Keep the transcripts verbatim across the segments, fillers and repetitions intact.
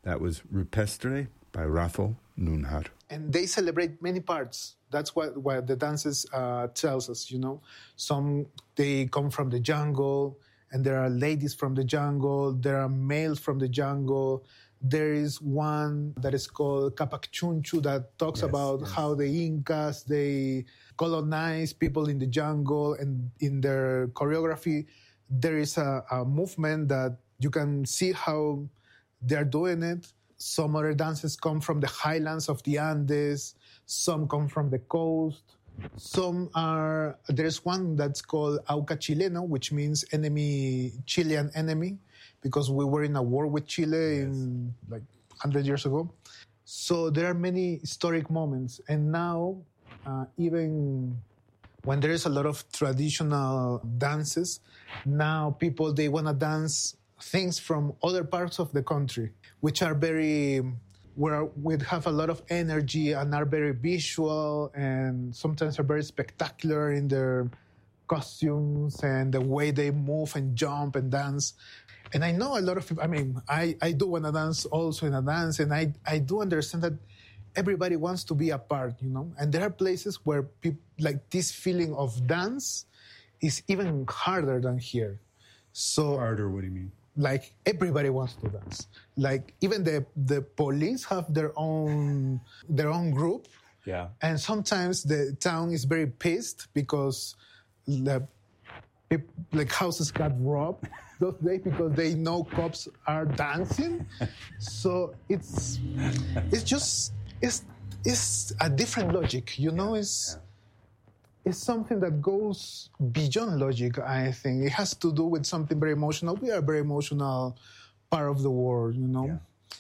That was Rupestre by Rafael Nunjar. And they celebrate many parts. That's what, what the dances uh, tells us, you know. Some, they come from the jungle, and there are ladies from the jungle, there are males from the jungle. There is one that is called Capacchunchu that talks yes, about yes. how the Incas, they colonized people in the jungle, and in their choreography, there is a, a movement that you can see how they're doing it. Some other dances come from the highlands of the Andes. Some come from the coast. Some are, there's one that's called Auca Chileno, which means enemy, Chilean enemy, because we were in a war with Chile yes. in like one hundred years ago. So there are many historic moments. And now, uh, even when there is a lot of traditional dances, now people, they want to dance things from other parts of the country, which are very, where we have a lot of energy and are very visual, and sometimes are very spectacular in their costumes and the way they move and jump and dance. And I know a lot of people, I mean, I, I do want to dance also in a dance, and I, I do understand that everybody wants to be a part, you know? And there are places where people, like this feeling of dance is even harder than here. So harder, what do you mean? Like everybody wants to dance. Like even the the police have their own their own group. Yeah. And sometimes the town is very pissed because the people, like houses got robbed those days because they know cops are dancing. So it's it's just it's it's a different logic, you know. It's yeah. It's something that goes beyond logic, I think. It has to do with something very emotional. We are a very emotional part of the world, you know? Yeah.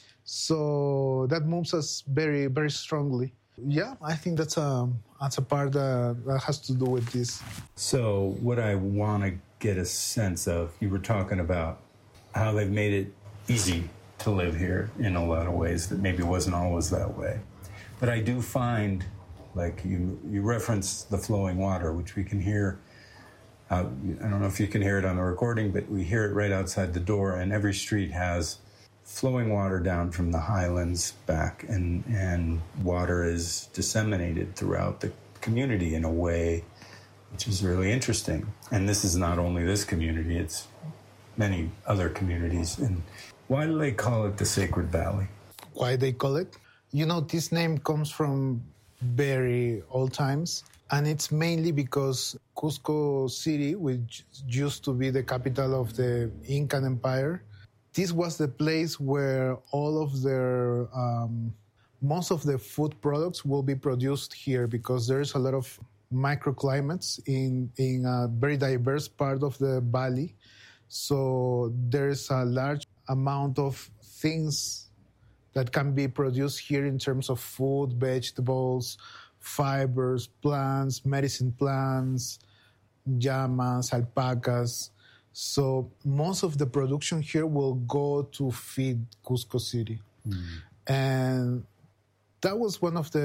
So that moves us very, very strongly. Yeah, I think that's a, that's a part that, that has to do with this. So what I want to get a sense of, you were talking about how they've made it easy to live here in a lot of ways that maybe wasn't always that way. But I do find... Like you, you referenced the flowing water, which we can hear. Uh, I don't know if you can hear it on the recording, but we hear it right outside the door. And every street has flowing water down from the highlands back, and, and water is disseminated throughout the community in a way which is really interesting. And this is not only this community, it's many other communities. And why do they call it the Sacred Valley? Why they call it? You know, this name comes from very old times, and it's mainly because Cusco City, which used to be the capital of the Incan Empire, this was the place where all of their um, most of the food products will be produced here, because there's a lot of microclimates in in a very diverse part of the valley. So there's a large amount of things that can be produced here in terms of food, vegetables, fibers, plants, medicine plants, llamas, alpacas. So most of the production here will go to feed Cusco City. Mm. And that was one of the